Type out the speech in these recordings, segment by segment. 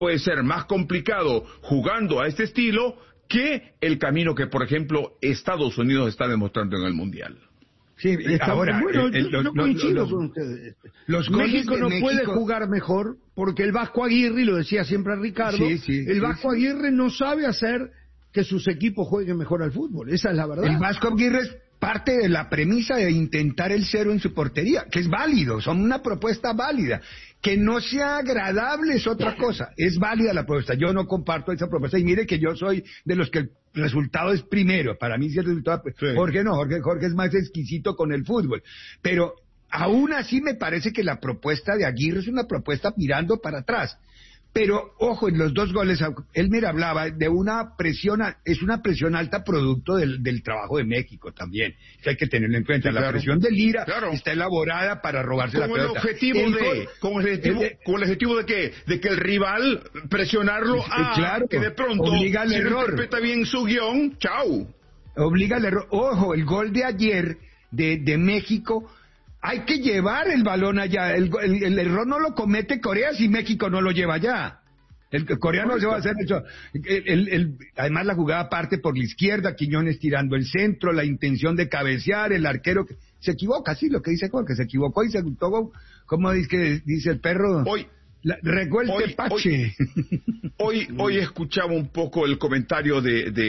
puede ser más complicado jugando a este estilo que el camino que, por ejemplo, Estados Unidos está demostrando en el Mundial. Sí, ahora, bueno, no coincido con ustedes. México no puede jugar mejor porque el Vasco Aguirre, y lo decía siempre Ricardo, el Vasco Aguirre no sabe hacer que sus equipos jueguen mejor al fútbol. Esa es la verdad. El Vasco Aguirre es parte de la premisa de intentar el cero en su portería, que es válido, son una propuesta válida. Que no sea agradable es otra cosa, es válida la propuesta, yo no comparto esa propuesta, y mire que yo soy de los que el resultado es primero, para mí sí el resultado, Jorge no, Jorge es más exquisito con el fútbol, pero aún así me parece que la propuesta de Aguirre es una propuesta mirando para atrás. Pero, ojo, en los dos goles, Elmer hablaba de una presión, es una presión alta producto del trabajo de México también, que hay que tenerlo en cuenta. La presión de Lira está elaborada para robarse la pelota. ¿Con el objetivo de qué? De que el rival presionarlo que de pronto, obliga al error. Interpreta bien su guión, chau. Obliga al error. Ojo, el gol de ayer de México... Hay que llevar el balón allá. El error no lo comete Corea si México no lo lleva allá. El coreano se va a hacer eso. Además la jugada parte por la izquierda, Quiñones tirando el centro, la intención de cabecear, el arquero que se equivoca, sí, lo que dice Jorge, se equivocó y se gustó, ¿cómo dice el perro? Regó el tepache. Hoy escuchaba un poco el comentario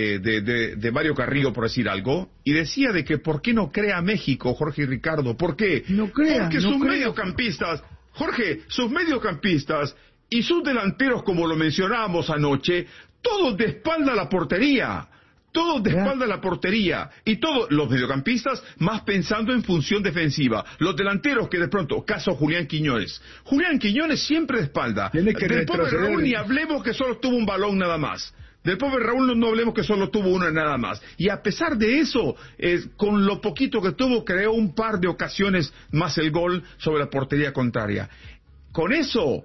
de Mario Carrillo, por decir algo, y decía de que ¿por qué no crea México, Jorge y Ricardo? ¿Por qué? Porque sus mediocampistas, Jorge, sus mediocampistas y sus delanteros, como lo mencionábamos anoche, todos de espalda a la portería. Todos de espalda a la portería, y todos los mediocampistas más pensando en función defensiva. Los delanteros que de pronto, caso Julián Quiñones siempre de espalda. Del pobre Raúl ni hablemos que solo tuvo un balón nada más. Del pobre Raúl no hablemos que solo tuvo uno nada más. Y a pesar de eso, con lo poquito que tuvo, creó un par de ocasiones más el gol sobre la portería contraria. Con eso...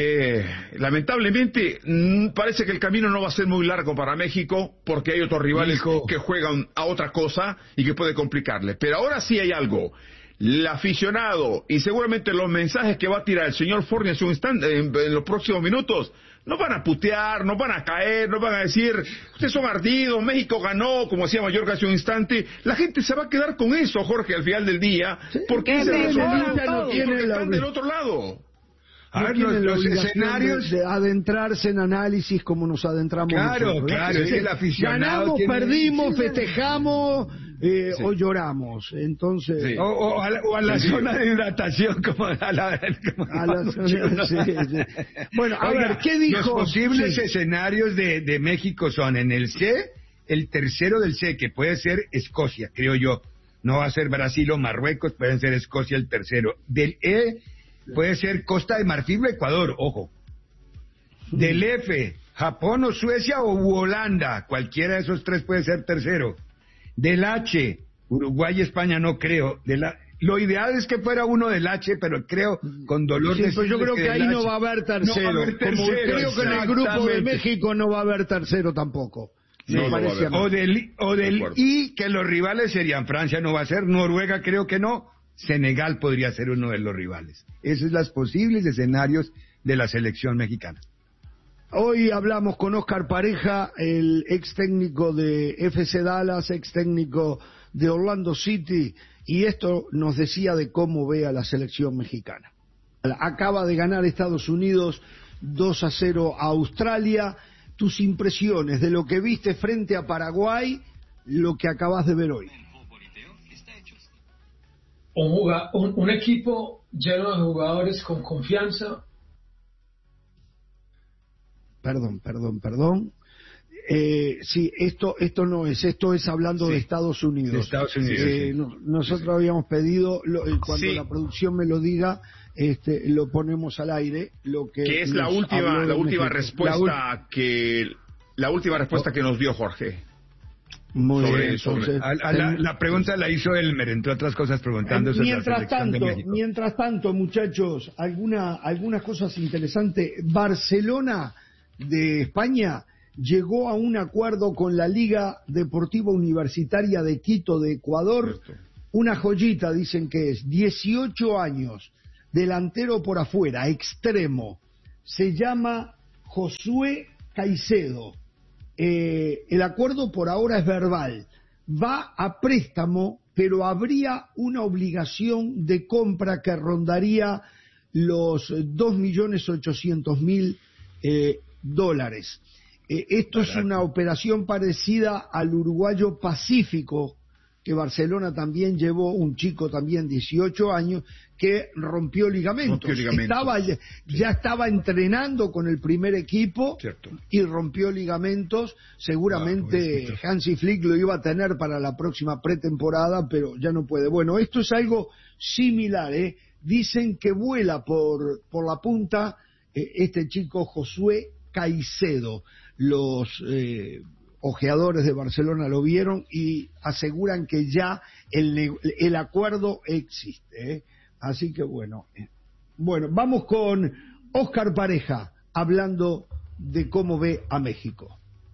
lamentablemente parece que el camino no va a ser muy largo para México porque hay otros rivales que juegan a otra cosa y que puede complicarle, pero ahora sí hay algo. El aficionado y seguramente los mensajes que va a tirar el señor Forni en los próximos minutos no van a putear, no van a caer, no van a decir ustedes son ardidos, México ganó, como decía Mallorca hace un instante. La gente se va a quedar con eso, Jorge, al final del día, porque están del otro lado. A ver, los escenarios de adentrarse en análisis como nos adentramos nosotros. Claro, es el aficionado. Ganamos, perdimos, festejamos o lloramos. Entonces, sí. o a la zona de hidratación como a la zona, sí. Bueno, a ver, ¿qué dijo? Los posibles escenarios de México son en el C, el tercero del C, que puede ser Escocia, creo yo. No va a ser Brasil o Marruecos, pueden ser Escocia el tercero. Del E puede ser Costa de Marfil o Ecuador, ojo. Del F, Japón o Suecia o Holanda, cualquiera de esos tres puede ser tercero. Del H, Uruguay y España no creo. Lo ideal es que fuera uno del H, pero creo con dolor de pues yo creo que ahí no va a haber tercero. Como creo que en el grupo de México no va a haber tercero tampoco. O del I, que los rivales serían Francia, no va a ser, Noruega creo que no, Senegal podría ser uno de los rivales. Esos son los posibles escenarios de la selección mexicana. Hoy hablamos con Oscar Pareja, el ex técnico de FC Dallas, ex técnico de Orlando City, y esto nos decía de cómo ve a la selección mexicana. Acaba de ganar Estados Unidos 2-0 a Australia. Tus impresiones de lo que viste frente a Paraguay, lo que acabas de ver hoy. Un equipo lleno de jugadores con confianza. Perdón. Sí, esto no es, esto es hablando de Estados Unidos. De Estados Unidos, nosotros habíamos pedido, cuando la producción me lo diga, lo ponemos al aire. Lo que es la última respuesta que nos dio Jorge. Muy bien, entonces, la pregunta la hizo Elmer, entre otras cosas, preguntándose mientras tanto, muchachos, algunas cosas interesantes. Barcelona de España llegó a un acuerdo con la Liga Deportiva Universitaria de Quito de Ecuador. Una joyita, dicen que es 18 años, delantero por afuera, extremo, se llama Josué Caicedo. El acuerdo por ahora es verbal. Va a préstamo, pero habría una obligación de compra que rondaría los 2.800.000 dólares. Esto es una operación parecida al uruguayo Pacífico, que Barcelona también llevó, un chico también 18 años, que rompió ligamentos. Ya estaba entrenando con el primer equipo. Cierto. Y rompió ligamentos. Seguramente Hansi Flick lo iba a tener para la próxima pretemporada, pero ya no puede. Bueno, esto es algo similar, ¿eh? Dicen que vuela por la punta este chico Josué Caicedo. Los ojeadores de Barcelona lo vieron y aseguran que ya el acuerdo existe, ¿eh? Así que bueno, vamos con Óscar Pareja hablando de cómo ve a México.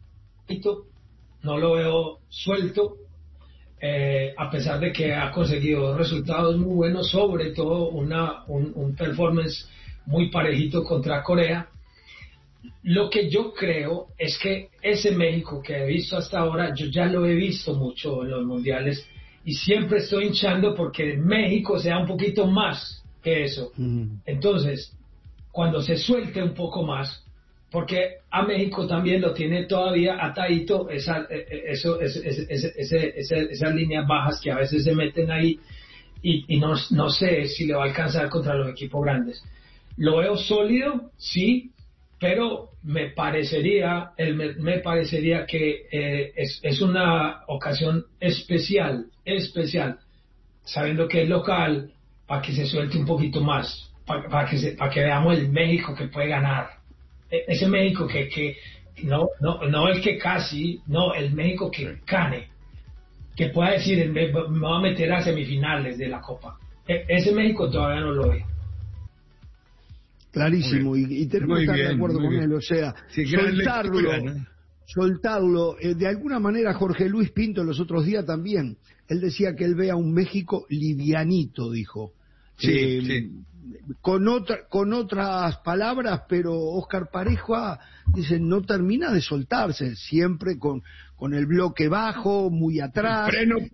No lo veo suelto, a pesar de que ha conseguido resultados muy buenos, sobre todo un performance muy parejito contra Corea. Lo que yo creo es que ese México que he visto hasta ahora, yo ya lo he visto mucho en los mundiales y siempre estoy hinchando porque México sea un poquito más que eso. Entonces, cuando se suelte un poco más, porque a México también lo tiene todavía atadito esas líneas bajas que a veces se meten ahí y no sé si le va a alcanzar contra los equipos grandes. Lo veo sólido, sí, pero me parecería que es una ocasión especial, sabiendo que es local, para que se suelte un poquito más, para que veamos el México que puede ganar, ese México que no el que casi, no, el México que gane, que pueda decir me va a meter a semifinales de la Copa. Ese México todavía no lo veo. Clarísimo, y tenemos que estar de acuerdo con él, o sea, soltarlo. De alguna manera Jorge Luis Pinto los otros días también, él decía que él ve a un México livianito, dijo. Sí. Con otras palabras, pero Óscar Pareja dice, no termina de soltarse, siempre con el bloque bajo, muy atrás.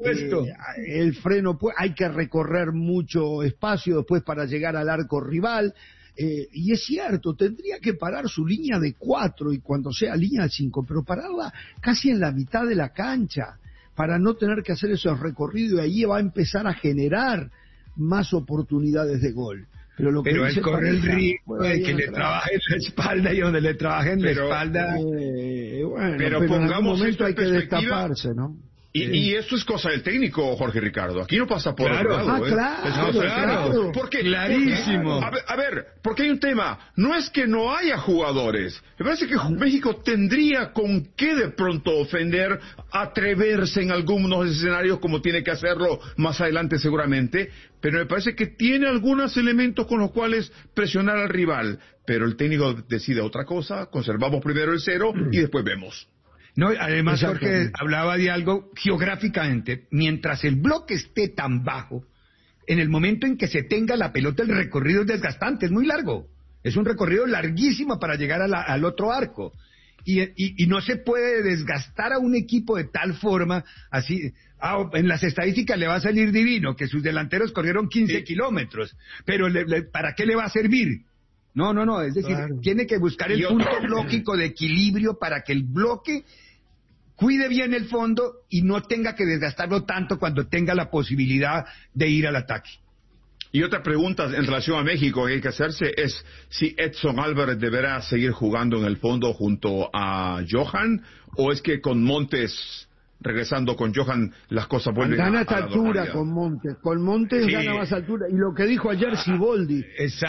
El freno puesto. Hay que recorrer mucho espacio después para llegar al arco rival. Y es cierto, tendría que parar su línea de 4 y cuando sea línea de 5, pero pararla casi en la mitad de la cancha para no tener que hacer esos recorridos y ahí va a empezar a generar más oportunidades de gol. Pero él corre el riesgo de que le trabaje en la espalda y donde le trabaje en la espalda. Pero pongamos en algún momento hay que destaparse, ¿no? Y eso es cosa del técnico, Jorge Ricardo. Aquí no pasa por otro lado. Claro. Porque, clarísimo. Porque hay un tema. No es que no haya jugadores. Me parece que México tendría con qué de pronto ofender, atreverse en algunos escenarios como tiene que hacerlo más adelante seguramente. Pero me parece que tiene algunos elementos con los cuales presionar al rival. Pero el técnico decide otra cosa. Conservamos primero el 0 y después vemos. No, además Jorge hablaba de algo geográficamente, mientras el bloque esté tan bajo, en el momento en que se tenga la pelota el recorrido es desgastante, es muy largo, es un recorrido larguísimo para llegar al otro arco, y no se puede desgastar a un equipo de tal forma, así, en las estadísticas le va a salir divino, que sus delanteros corrieron 15 kilómetros, pero ¿para qué le va a servir? No, es decir, tiene que buscar el punto lógico de equilibrio para que el bloque cuide bien el fondo y no tenga que desgastarlo tanto cuando tenga la posibilidad de ir al ataque. Y otra pregunta en relación a México que hay que hacerse es si Edson Álvarez deberá seguir jugando en el fondo junto a Johan, o es que con Montes, regresando con Johan, las cosas vuelven a gana esta altura con Montes sí. Gana más altura, y lo que dijo ayer Siboldi,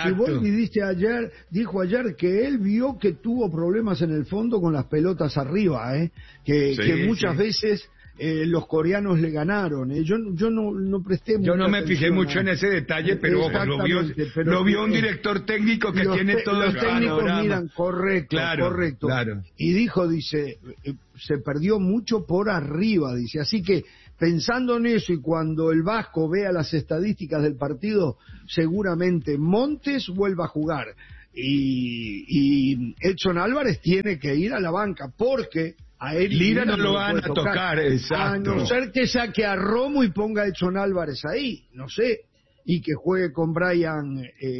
dijo ayer que él vio que tuvo problemas en el fondo con las pelotas arriba, que muchas veces los coreanos le ganaron. Yo no presté mucha Yo no me atención fijé mucho en ese detalle, pero lo vio un director técnico que tiene todo el panorama. Los técnicos miran, correcto. Claro. Y dice, se perdió mucho por arriba, dice. Así que, pensando en eso, y cuando el Vasco vea las estadísticas del partido, seguramente Montes vuelva a jugar. y Edson Álvarez tiene que ir a la banca porque a Eric Lira no lo van a tocar, exacto. A no ser que saque a Romo y ponga a Edson Álvarez ahí, no sé, y que juegue con Brian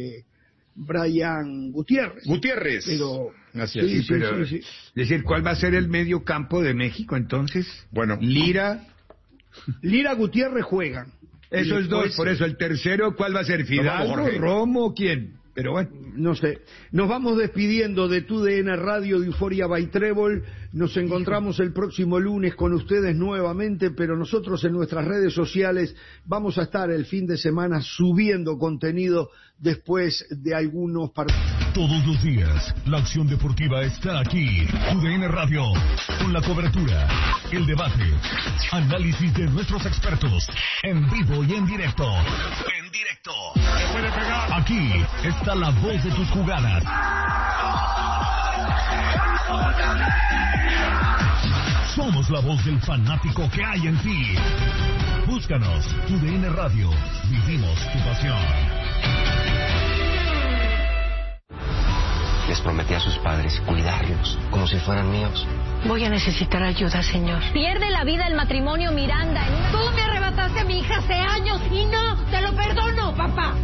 Gutiérrez. Pero así es, sí. Es decir, ¿cuál va a ser el medio campo de México entonces? Bueno, Lira Gutiérrez juegan. Esos dos, por eso el tercero, ¿cuál va a ser? ¿Fidalgo, Romo, quién? Pero bueno, no sé. Nos vamos despidiendo de TUDN Radio de Euforia by Trébol. Nos encontramos el próximo lunes con ustedes nuevamente, pero nosotros en nuestras redes sociales vamos a estar el fin de semana subiendo contenido después de algunos partidos. Todos los días, la acción deportiva está aquí. TUDN Radio, con la cobertura, el debate, análisis de nuestros expertos, en vivo y en directo. Aquí está la voz de tus jugadas. Somos la voz del fanático que hay en ti. Búscanos, TUDN Radio. Vivimos tu pasión. Les prometí a sus padres cuidarlos como si fueran míos. Voy a necesitar ayuda, señor. Pierde la vida el matrimonio Miranda. Tú me arrebataste a mi hija hace años y no te lo perdono, papá.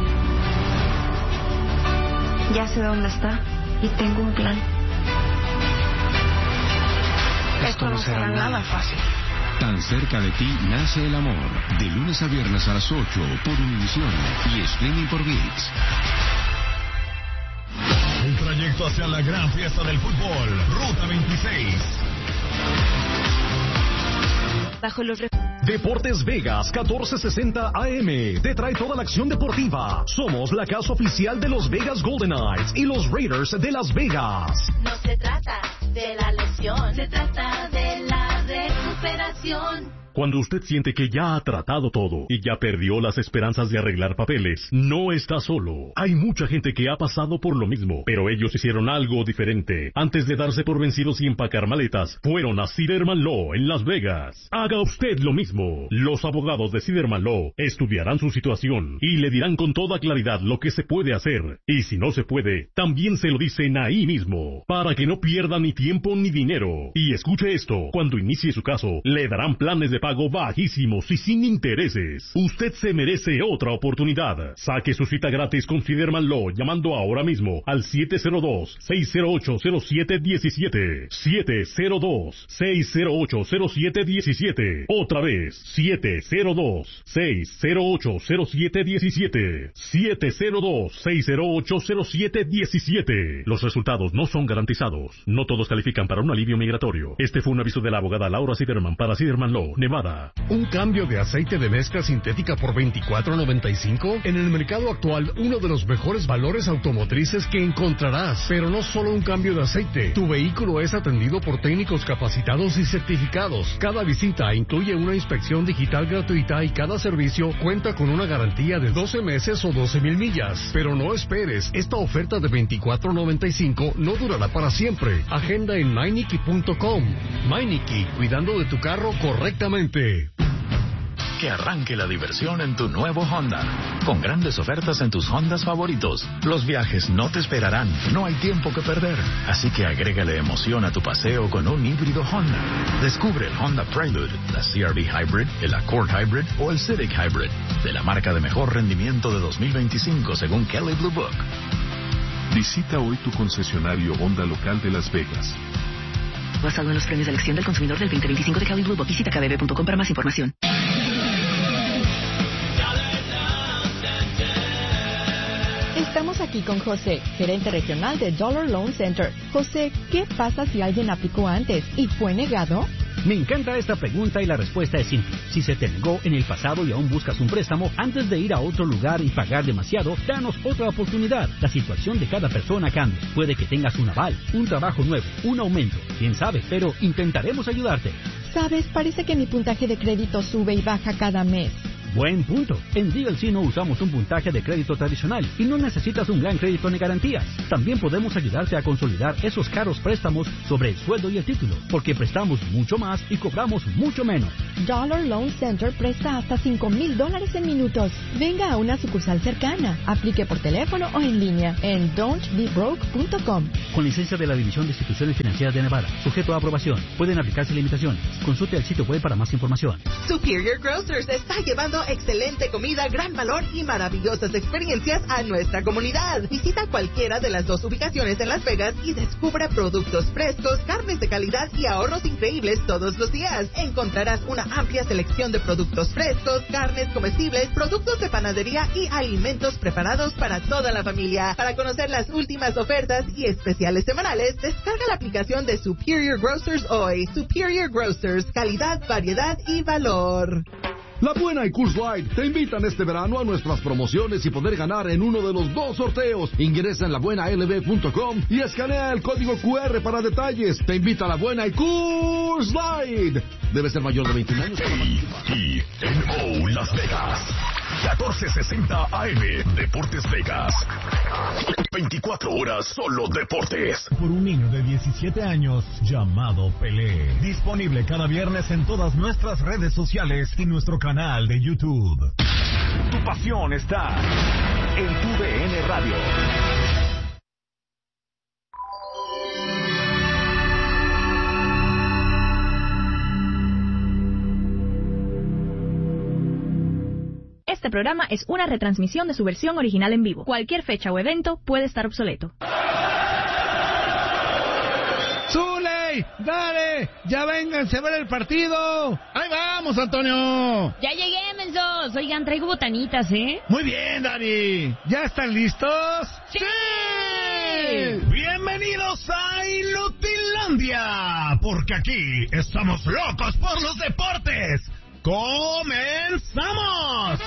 Ya sé dónde está y tengo un plan. Esto no será nada fácil. Tan cerca de ti nace el amor. De lunes a viernes a las 8 por Univisión y streaming por ViX. El trayecto hacia la gran fiesta del fútbol. Ruta 26. Bajo los Deportes Vegas 1460 AM te trae toda la acción deportiva. Somos la casa oficial de los Vegas Golden Knights y los Raiders de Las Vegas. No se trata de la lesión, se trata de la recuperación. Cuando usted siente que ya ha tratado todo y ya perdió las esperanzas de arreglar papeles, no está solo. Hay mucha gente que ha pasado por lo mismo, pero ellos hicieron algo diferente. Antes de darse por vencidos y empacar maletas, fueron a Siderman Law en Las Vegas. Haga usted lo mismo. Los abogados de Siderman Law estudiarán su situación y le dirán con toda claridad lo que se puede hacer. Y si no se puede, también se lo dicen ahí mismo, para que no pierda ni tiempo ni dinero. Y escuche esto, cuando inicie su caso, le darán planes de pago bajísimos y sin intereses. Usted se merece otra oportunidad. Saque su cita gratis con Siderman Law llamando ahora mismo al 702-608-0717. 702-608-0717. Otra vez, 702-608-0717. 702-608-0717. Los resultados no son garantizados. No todos califican para un alivio migratorio. Este fue un aviso de la abogada Laura Siderman para Siderman Law, Nevada. ¿Un cambio de aceite de mezcla sintética por $24.95? En el mercado actual, uno de los mejores valores automotrices que encontrarás. Pero no solo un cambio de aceite. Tu vehículo es atendido por técnicos capacitados y certificados. Cada visita incluye una inspección digital gratuita y cada servicio cuenta con una garantía de 12 meses o 12,000 millas. Pero no esperes, esta oferta de $24.95 no durará para siempre. Agenda en Meineke.com. Meineke, cuidando de tu carro correctamente. Que arranque la diversión en tu nuevo Honda, con grandes ofertas en tus Hondas favoritos. Los viajes no te esperarán, no hay tiempo que perder, así que agrégale emoción a tu paseo con un híbrido Honda. Descubre el Honda Prelude, la CR-V Hybrid, el Accord Hybrid o el Civic Hybrid, de la marca de mejor rendimiento de 2025 según Kelley Blue Book. Visita hoy tu concesionario Honda local de Las Vegas. Basado en los premios de elección del consumidor del 2025 de Kelley Blue Book. Visita kbb.com para más información. Estamos aquí con José, gerente regional de Dollar Loan Center. José, ¿qué pasa si alguien aplicó antes y fue negado? Me encanta esta pregunta y la respuesta es simple. Si se te negó en el pasado y aún buscas un préstamo, antes de ir a otro lugar y pagar demasiado, danos otra oportunidad. La situación de cada persona cambia. Puede que tengas un aval, un trabajo nuevo, un aumento. Quién sabe, pero intentaremos ayudarte. Sabes, parece que mi puntaje de crédito sube y baja cada mes. Buen punto. En DLC no usamos un puntaje de crédito tradicional y no necesitas un gran crédito ni garantías. También podemos ayudarte a consolidar esos caros préstamos sobre el sueldo y el título, porque prestamos mucho más y cobramos mucho menos. Dollar Loan Center presta hasta $5,000 en minutos. Venga a una sucursal cercana. Aplique por teléfono o en línea en don'tbebroke.com. Con licencia de la División de Instituciones Financieras de Nevada. Sujeto a aprobación. Pueden aplicarse limitaciones. Consulte el sitio web para más información. Superior Grocers está llevando excelente comida, gran valor y maravillosas experiencias a nuestra comunidad. Visita cualquiera de las 2 ubicaciones en Las Vegas y descubra productos frescos, carnes de calidad y ahorros increíbles todos los días. Encontrarás una amplia selección de productos frescos, carnes comestibles, productos de panadería y alimentos preparados para toda la familia. Para conocer las últimas ofertas y especiales semanales, descarga la aplicación de Superior Grocers hoy. Superior Grocers, calidad, variedad y valor. La Buena y Coors Light te invitan este verano a nuestras promociones y poder ganar en uno de los 2 sorteos. Ingresa en labuenalb.com y escanea el código QR para detalles. Te invita a La Buena y Coors Light. Debe ser mayor de 21 años. KTNO Las Vegas. 1460 AM. Deportes Vegas. 24 horas solo deportes. Por un niño de 17 años llamado Pelé. Disponible cada viernes en todas nuestras redes sociales y nuestro canal de YouTube. Tu pasión está en tu DN Radio. Este programa es una retransmisión de su versión original en vivo. Cualquier fecha o evento puede estar obsoleto. ¡Zuley! ¡Dale! ¡Ya vénganse a ver el partido! ¡Ahí vamos, Antonio! Ya llegué, mensos. Oigan, traigo botanitas, ¿eh? Muy bien, Dani. ¿Ya están listos? ¡Sí! Bienvenidos a Inutilandia, porque aquí estamos locos por los deportes. ¡Comenzamos!